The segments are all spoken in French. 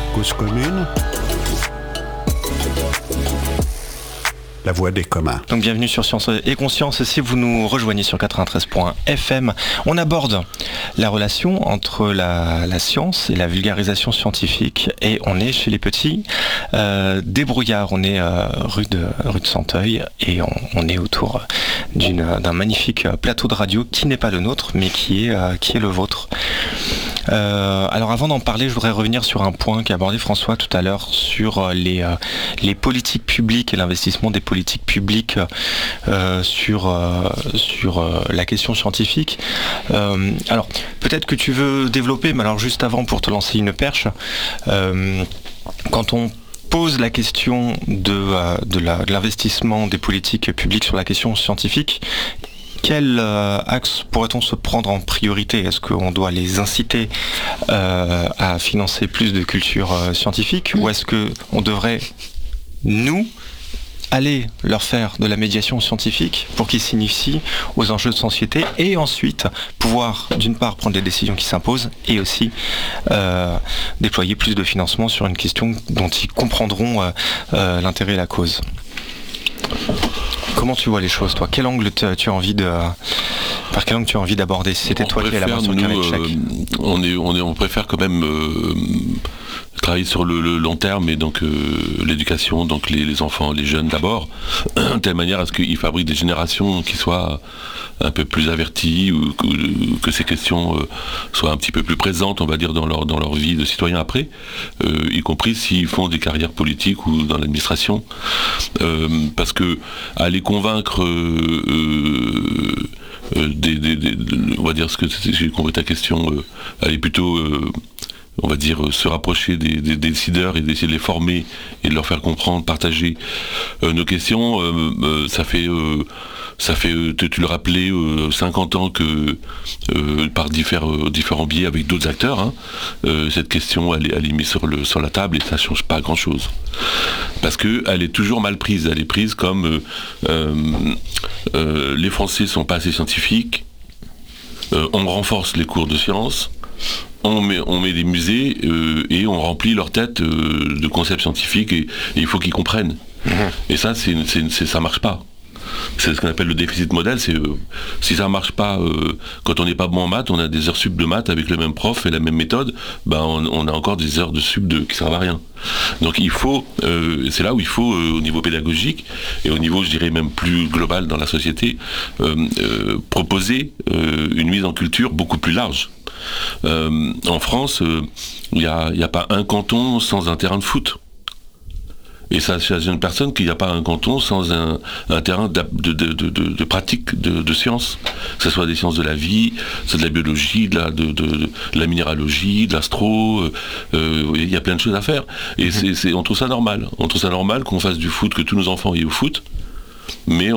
Cause commune, la voix des communs. Donc bienvenue sur Science et Conscience. Si vous nous rejoignez sur 93.fm, on aborde la relation entre la science et la vulgarisation scientifique. Et on est chez les petits débrouillards. On est rue de Santeuil et on est autour d'un magnifique plateau de radio qui n'est pas le nôtre, mais qui est le vôtre. Alors avant d'en parler, je voudrais revenir sur un point qu'a abordé François tout à l'heure sur les politiques publiques et l'investissement des politiques publiques sur la question scientifique. Alors peut-être que tu veux développer, mais alors juste avant pour te lancer une perche, quand on pose la question de l'investissement des politiques publiques sur la question scientifique, quel axe pourrait-on se prendre en priorité ? Est-ce qu'on doit les inciter à financer plus de culture scientifique ou est-ce qu'on devrait, nous, aller leur faire de la médiation scientifique pour qu'ils s'initient aux enjeux de société et ensuite pouvoir, d'une part, prendre des décisions qui s'imposent et aussi déployer plus de financement sur une question dont ils comprendront l'intérêt et la cause. Comment tu vois les choses, toi ? Quel angle tu as envie par quel angle tu as envie d'aborder ? Si c'était toi qui avais la main sur le carnet de chèque. On préfère quand même travailler sur le long terme et donc l'éducation, donc les enfants, les jeunes d'abord, de telle manière à ce qu'ils fabriquent des générations qui soient un peu plus averties ou que ces questions soient un petit peu plus présentes, on va dire, dans leur vie de citoyen après, y compris s'ils font des carrières politiques ou dans l'administration. Parce que aller convaincre on va dire ce que j'ai compris ta question, aller plutôt on va dire se rapprocher des décideurs et d'essayer de les former et de leur faire comprendre, partager nos questions. Ça fait tu le rappelais, 50 ans que par différents biais avec d'autres acteurs, cette question elle est mise sur la table et ça ne change pas grand chose. Parce qu'elle est toujours mal prise. Elle est prise comme les Français ne sont pas assez scientifiques, on renforce les cours de sciences, on met des musées et on remplit leur tête de concepts scientifiques et il faut qu'ils comprennent. Et ça, ça marche pas. C'est ce qu'on appelle le déficit modèle, c'est si ça marche pas, quand on n'est pas bon en maths, on a des heures sup de maths avec le même prof et la même méthode, on a encore des heures de sup qui servent à rien. Donc il faut, c'est là où il faut au niveau pédagogique et au niveau, je dirais même plus global dans la société, proposer une mise en culture beaucoup plus large. En France, il n'y a pas un canton sans un terrain de foot. Et ça chez une personne qu'il n'y a pas un canton sans un terrain de pratique de sciences. Que ce soit des sciences de la vie, c'est de la biologie, de la minéralogie, de l'astro, il y a plein de choses à faire. Et on trouve ça normal. On trouve ça normal qu'on fasse du foot, que tous nos enfants aillent au foot, mais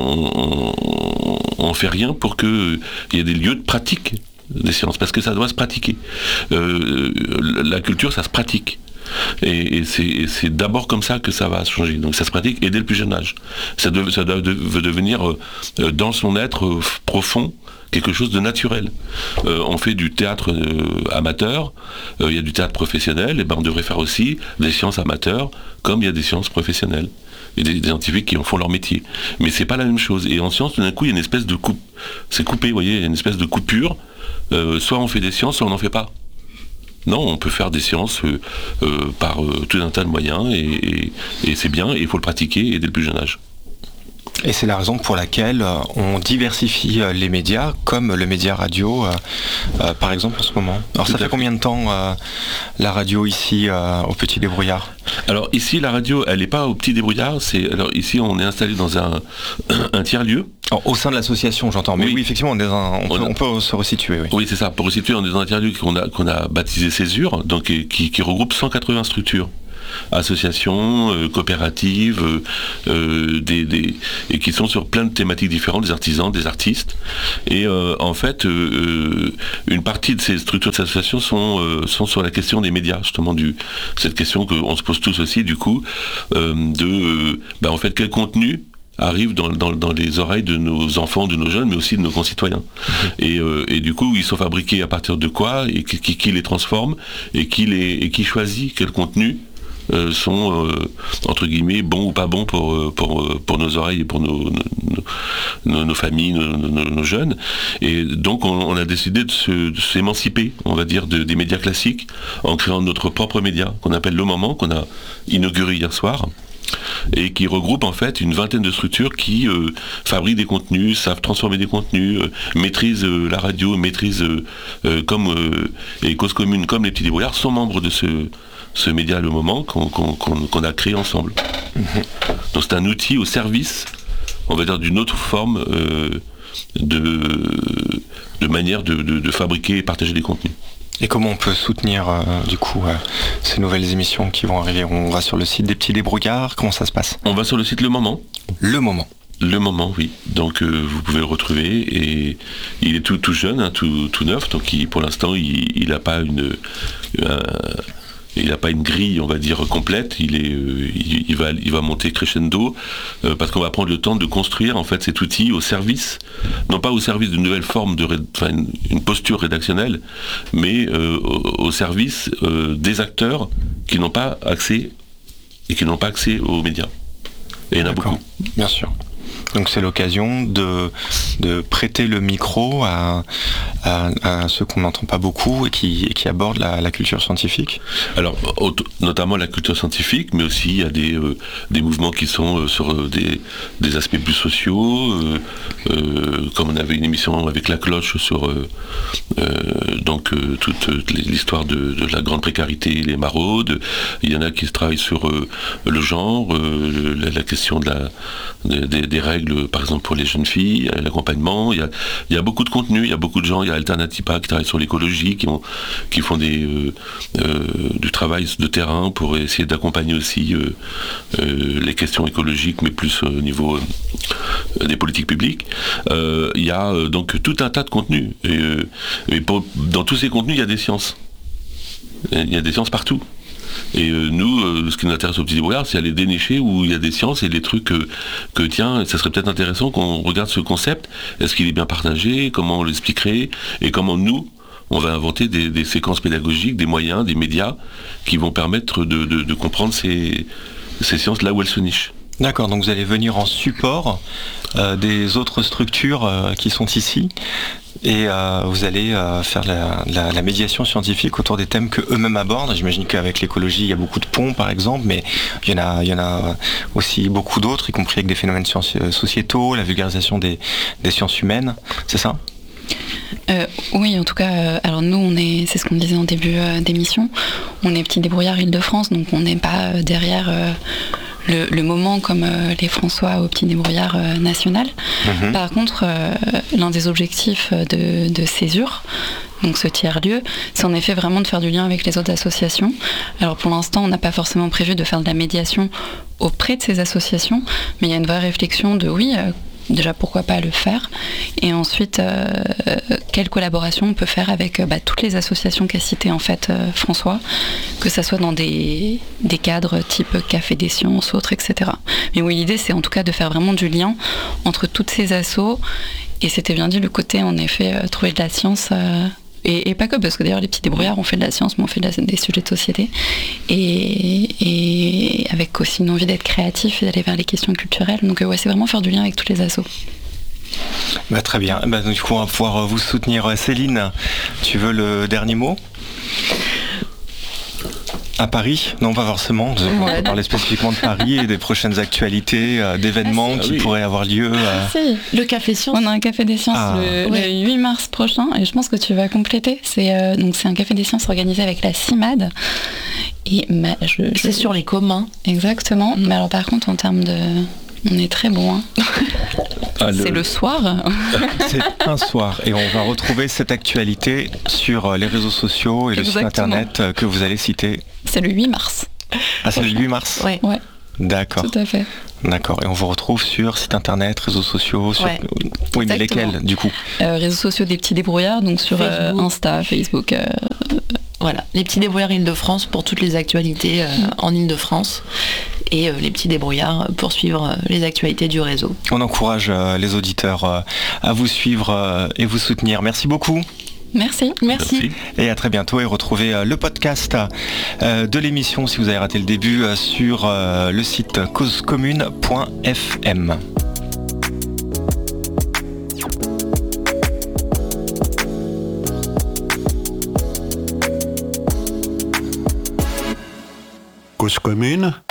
on fait rien pour qu'il y ait des lieux de pratique des sciences, parce que ça doit se pratiquer. La culture, ça se pratique. Et c'est d'abord comme ça que ça va changer. Donc ça se pratique et dès le plus jeune âge. Ça doit devenir dans son être profond quelque chose de naturel. On fait du théâtre amateur, il y a du théâtre professionnel, et on devrait faire aussi des sciences amateurs comme il y a des sciences professionnelles. Et des scientifiques qui en font leur métier. Mais c'est pas la même chose. Et en sciences, tout d'un coup, il y a une espèce de coupe. C'est coupé, vous voyez, il y a une espèce de coupure. Soit on fait des sciences, soit on n'en fait pas. Non, on peut faire des sciences par tout un tas de moyens et c'est bien, et il faut le pratiquer et dès le plus jeune âge. Et c'est la raison pour laquelle on diversifie les médias, comme le média radio, par exemple en ce moment. Alors ça fait combien de temps la radio ici au Petit Débrouillard ? Alors ici la radio, elle n'est pas au Petit Débrouillard, alors ici on est installé dans un tiers-lieu. Alors, au sein de l'association, j'entends, mais oui effectivement on peut se resituer. Oui, c'est ça, pour resituer, on est dans un tiers-lieu qu'on a baptisé Césure, donc qui regroupe 180 structures. Associations, coopératives, et qui sont sur plein de thématiques différentes, des artisans, des artistes. Et en fait, une partie de ces structures, de ces associations sont sur la question des médias, justement, cette question qu'on se pose tous aussi, du coup, en fait, quel contenu arrive dans les oreilles de nos enfants, de nos jeunes, mais aussi de nos concitoyens. Et du coup, ils sont fabriqués à partir de quoi, et qui les transforme, et qui choisit quel contenu sont entre guillemets bons ou pas bons pour nos oreilles et pour nos familles, nos jeunes. Et donc on a décidé de s'émanciper, on va dire, des médias classiques en créant notre propre média qu'on appelle Le Moment, qu'on a inauguré hier soir, et qui regroupe en fait une vingtaine de structures qui fabriquent des contenus, savent transformer des contenus, maîtrisent la radio, maîtrisent et Cause Commune comme les Petits Débrouillards sont membres de ce média Le Moment qu'on a créé ensemble. Donc c'est un outil au service, on va dire, d'une autre forme de manière de fabriquer et partager des contenus. Et comment on peut soutenir ces nouvelles émissions qui vont arriver? On va sur le site des Petits Débrouillards, comment ça se passe? On va sur le site Le Moment. Le Moment. Le Moment, oui. Donc vous pouvez le retrouver, et il est tout jeune, hein, tout neuf, donc pour l'instant il n'a pas une grille, on va dire, complète. Il va monter crescendo parce qu'on va prendre le temps de construire en fait cet outil au service, non pas au service d'une nouvelle forme une posture rédactionnelle, mais au service des acteurs qui n'ont pas accès aux médias. Et il y en a beaucoup. Bien sûr. Donc c'est l'occasion de prêter le micro à ceux qu'on n'entend pas beaucoup et qui abordent la culture scientifique. Alors, notamment la culture scientifique, mais aussi il y a des mouvements qui sont sur des aspects plus sociaux, comme on avait une émission avec La Cloche sur toute l'histoire de la grande précarité et les maraudes. Il y en a qui travaillent sur le genre, la question des règles, par exemple pour les jeunes filles, l'accompagnement. Il y a beaucoup de contenu, il y a beaucoup de gens. Il y a Alternatipa qui travaille sur l'écologie, qui font du travail de terrain pour essayer d'accompagner aussi les questions écologiques, mais plus au niveau des politiques publiques. Il y a donc tout un tas de contenus. Et dans tous ces contenus, il y a des sciences. Il y a des sciences partout. Et nous, ce qui nous intéresse aux Petits Débrouillards, c'est aller dénicher où il y a des sciences et des trucs que tiens, ça serait peut-être intéressant qu'on regarde ce concept. Est-ce qu'il est bien partagé? Comment on l'expliquerait? Et comment nous, on va inventer des séquences pédagogiques, des moyens, des médias qui vont permettre de comprendre ces sciences là où elles se nichent. D'accord, donc vous allez venir en support des autres structures qui sont ici, et vous allez faire la médiation scientifique autour des thèmes que eux-mêmes abordent. J'imagine qu'avec l'écologie, il y a beaucoup de ponts, par exemple, mais il y en a aussi beaucoup d'autres, y compris avec des phénomènes sociétaux, la vulgarisation des sciences humaines, c'est ça? Oui, en tout cas, alors nous, c'est ce qu'on disait en début d'émission, on est Petits Débrouillards Île-de-France, donc on n'est pas derrière le moment comme les François au Petit Débrouillard national. Par contre, l'un des objectifs de Césure, donc ce tiers-lieu, c'est en effet vraiment de faire du lien avec les autres associations. Alors pour l'instant, on n'a pas forcément prévu de faire de la médiation auprès de ces associations, mais il y a une vraie réflexion de déjà pourquoi pas le faire, et ensuite quelle collaboration on peut faire avec toutes les associations qu'a citées en fait François, que ça soit dans des cadres type Café des Sciences, autres, etc. Mais oui, l'idée c'est en tout cas de faire vraiment du lien entre toutes ces assos, et c'était bien dit le côté en effet trouver de la science et pas que, parce que d'ailleurs les Petits Débrouillards ont fait de la science, mais on fait des sujets de société, et avec aussi une envie d'être créatif et d'aller vers les questions culturelles. Donc c'est vraiment faire du lien avec tous les assos. Très bien, du coup on va pouvoir vous soutenir. Céline, tu veux le dernier mot? À Paris? Non, pas forcément. On va parler spécifiquement de Paris et des prochaines actualités, d'événements qui pourraient avoir lieu. Si. Le Café Sciences. On a un Café des Sciences le 8 mars prochain, et je pense que tu vas compléter. C'est un Café des Sciences organisé avec la CIMAD. C'est sur les communs. Exactement. Mais alors par contre, en termes de... On est très bon. C'est le soir. C'est un soir. Et on va retrouver cette actualité sur les réseaux sociaux et le site internet que vous allez citer. C'est le 8 mars. Ah, c'est le 8 mars? Ouais. D'accord. Tout à fait. D'accord. Et on vous retrouve sur site internet, réseaux sociaux. Oui, mais lesquels, du coup? Réseaux sociaux des Petits Débrouillards, donc sur Insta, Facebook. Voilà, les Petits Débrouillards Île-de-France pour toutes les actualités en Île-de-France. et les petits débrouillards pour suivre les actualités du réseau. On encourage les auditeurs à vous suivre et vous soutenir. Merci beaucoup. Merci. Et à très bientôt, et retrouvez le podcast de l'émission si vous avez raté le début sur le site causecommune.fm. Cause commune